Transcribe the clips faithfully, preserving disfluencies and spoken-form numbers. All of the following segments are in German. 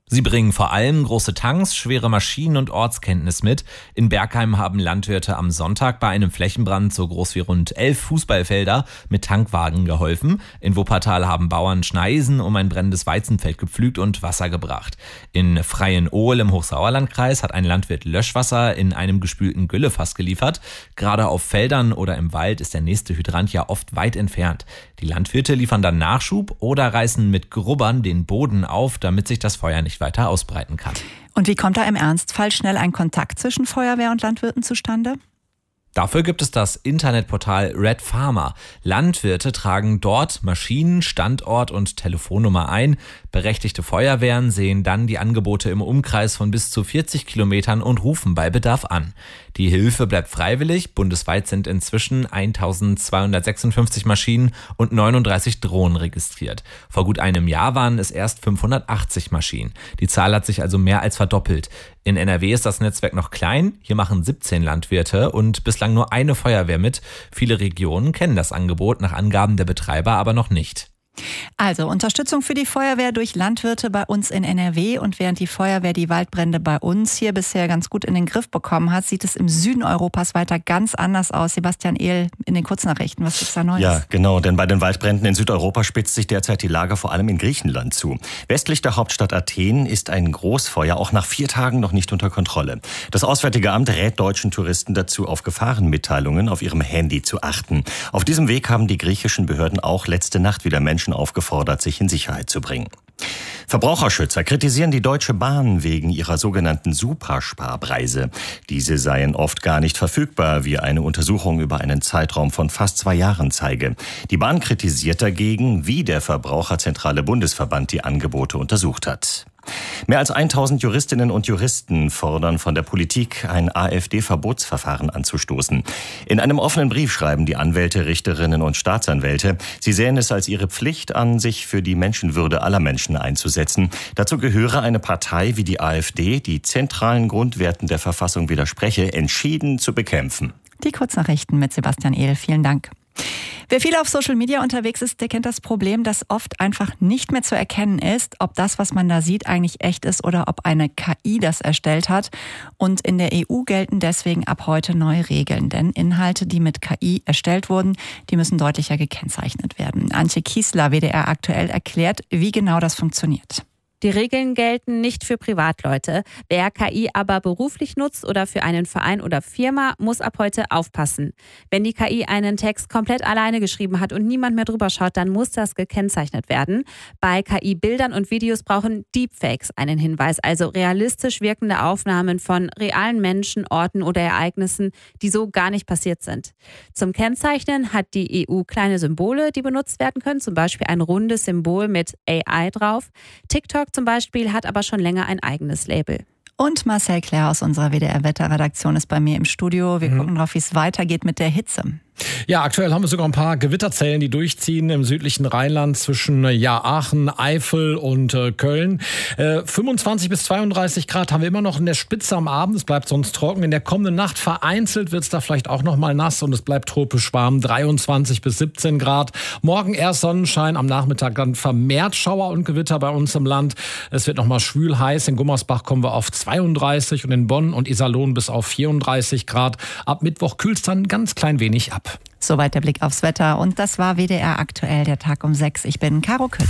Sie bringen vor allem große Tanks, schwere Maschinen und Ortskenntnis mit. In Bergheim haben Landwirte am Sonntag bei einem Flächenbrand so groß wie rund elf Fußballfelder mit Tankwagen geholfen. In Wuppertal haben Bauern Schneisen um ein brennendes Weizenfeld gepflügt und Wasser gebracht. In Freienohl im Hochsauerlandkreis hat ein Landwirt Löschwasser in einem gespülten Güllefass geliefert. Gerade auf Feldern oder im Wald ist der nächste Hydrant ja oft weit entfernt. Die Landwirte liefern dann Nachschub oder reißen mit Grubbern den Boden auf, damit sich das Feuer nicht weiter ausbreiten kann. Und wie kommt da im Ernstfall schnell ein Kontakt zwischen Feuerwehr und Landwirten zustande? Dafür gibt es das Internetportal Red Farmer. Landwirte tragen dort Maschinen, Standort und Telefonnummer ein. Berechtigte Feuerwehren sehen dann die Angebote im Umkreis von bis zu vierzig Kilometern und rufen bei Bedarf an. Die Hilfe bleibt freiwillig. Bundesweit sind inzwischen eintausendzweihundertsechsundfünfzig Maschinen und neununddreißig Drohnen registriert. Vor gut einem Jahr waren es erst fünfhundertachtzig Maschinen. Die Zahl hat sich also mehr als verdoppelt. In N R W ist das Netzwerk noch klein. Hier machen siebzehn Landwirte und bislang nur eine Feuerwehr mit. Viele Regionen kennen das Angebot nach Angaben der Betreiber aber noch nicht. Also Unterstützung für die Feuerwehr durch Landwirte bei uns in N R W, und während die Feuerwehr die Waldbrände bei uns hier bisher ganz gut in den Griff bekommen hat, sieht es im Süden Europas weiter ganz anders aus. Sebastian Ehl in den Kurznachrichten, was gibt's da Neues? Ja, genau, denn bei den Waldbränden in Südeuropa spitzt sich derzeit die Lage vor allem in Griechenland zu. Westlich der Hauptstadt Athen ist ein Großfeuer auch nach vier Tagen noch nicht unter Kontrolle. Das Auswärtige Amt rät deutschen Touristen dazu, auf Gefahrenmitteilungen auf ihrem Handy zu achten. Auf diesem Weg haben die griechischen Behörden auch letzte Nacht wieder Menschen aufgefordert, sich in Sicherheit zu bringen. Verbraucherschützer kritisieren die Deutsche Bahn wegen ihrer sogenannten Supersparpreise. Diese seien oft gar nicht verfügbar, wie eine Untersuchung über einen Zeitraum von fast zwei Jahren zeige. Die Bahn kritisiert dagegen, wie der Verbraucherzentrale Bundesverband die Angebote untersucht hat. Mehr als tausend Juristinnen und Juristen fordern von der Politik, ein AfD-Verbotsverfahren anzustoßen. In einem offenen Brief schreiben die Anwälte, Richterinnen und Staatsanwälte, sie sehen es als ihre Pflicht an, sich für die Menschenwürde aller Menschen einzusetzen. Dazu gehöre eine Partei wie die AfD, die zentralen Grundwerten der Verfassung widerspreche, entschieden zu bekämpfen. Die Kurznachrichten mit Sebastian Ehl. Vielen Dank. Wer viel auf Social Media unterwegs ist, der kennt das Problem, dass oft einfach nicht mehr zu erkennen ist, ob das, was man da sieht, eigentlich echt ist oder ob eine K I das erstellt hat. Und in der E U gelten deswegen ab heute neue Regeln, denn Inhalte, die mit K I erstellt wurden, die müssen deutlicher gekennzeichnet werden. Antje Kiesler, W D R aktuell, erklärt, wie genau das funktioniert. Die Regeln gelten nicht für Privatleute. Wer K I aber beruflich nutzt oder für einen Verein oder Firma, muss ab heute aufpassen. Wenn die K I einen Text komplett alleine geschrieben hat und niemand mehr drüber schaut, dann muss das gekennzeichnet werden. Bei K I-Bildern und Videos brauchen Deepfakes einen Hinweis, also realistisch wirkende Aufnahmen von realen Menschen, Orten oder Ereignissen, die so gar nicht passiert sind. Zum Kennzeichnen hat die E U kleine Symbole, die benutzt werden können, zum Beispiel ein rundes Symbol mit A I drauf. TikTok zum Beispiel hat aber schon länger ein eigenes Label. Und Marcel Claire aus unserer W D R-Wetterredaktion ist bei mir im Studio. Wir mhm. gucken drauf, wie es weitergeht mit der Hitze. Ja, aktuell haben wir sogar ein paar Gewitterzellen, die durchziehen im südlichen Rheinland zwischen ja, Aachen, Eifel und äh, Köln. Äh, fünfundzwanzig bis zweiunddreißig Grad haben wir immer noch in der Spitze am Abend. Es bleibt sonst trocken. In der kommenden Nacht vereinzelt wird es da vielleicht auch noch mal nass und es bleibt tropisch warm. dreiundzwanzig bis siebzehn Grad. Morgen erst Sonnenschein, am Nachmittag dann vermehrt Schauer und Gewitter bei uns im Land. Es wird noch mal schwül heiß. In Gummersbach kommen wir auf zweiunddreißig und in Bonn und Iserlohn bis auf vierunddreißig Grad. Ab Mittwoch kühlt es dann ganz klein wenig ab. Soweit der Blick aufs Wetter. Und das war W D R aktuell, der Tag um sechs. Ich bin Caro Köhler.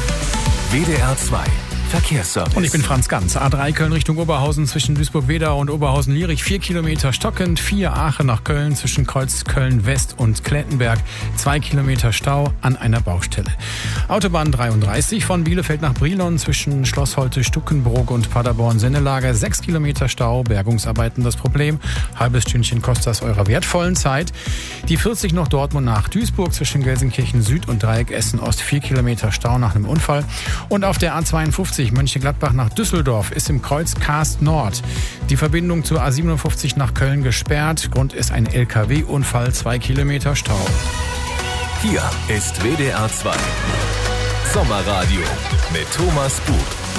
W D R zwei Verkehrsservice. Und ich bin Franz Ganz. A drei Köln Richtung Oberhausen zwischen Duisburg-Wedau und Oberhausen-Lierich. Vier Kilometer stockend. Vier Aachen nach Köln zwischen Kreuz Köln-West und Klettenberg. Zwei Kilometer Stau an einer Baustelle. Autobahn dreiunddreißig von Bielefeld nach Brilon zwischen Schloss Holte, Stuckenbrook und Paderborn-Sennelager. Sechs Kilometer Stau. Bergungsarbeiten das Problem. Halbes Stündchen kostet das eurer wertvollen Zeit. Die vierzig noch Dortmund nach Duisburg zwischen Gelsenkirchen Süd und Dreieck Essen-Ost. Vier Kilometer Stau nach einem Unfall. Und auf der A zweiundfünfzig Mönchengladbach nach Düsseldorf ist im Kreuz Karst Nord die Verbindung zur A siebenundfünfzig nach Köln gesperrt. Grund ist ein L K W-Unfall, zwei Kilometer Stau. Hier ist W D R zwei Sommerradio mit Thomas Buch.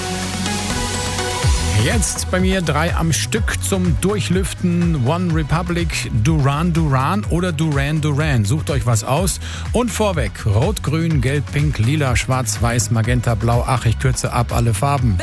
Jetzt bei mir drei am Stück zum Durchlüften. One Republic, Duran Duran oder Duran Duran. Sucht euch was aus. Und vorweg, Rot, Grün, Gelb, Pink, Lila, Schwarz, Weiß, Magenta, Blau. Ach, ich kürze ab alle Farben.